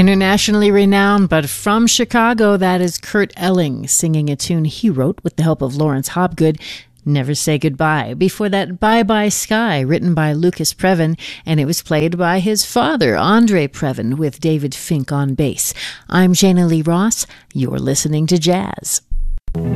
Internationally renowned, but from Chicago, that is Kurt Elling singing a tune he wrote with the help of Lawrence Hobgood, Never Say Goodbye. Before that, Bye Bye Sky, written by Lucas Previn, and it was played by his father, Andre Previn, with David Fink on bass. I'm Jana Lee Ross. You're listening to Jazz.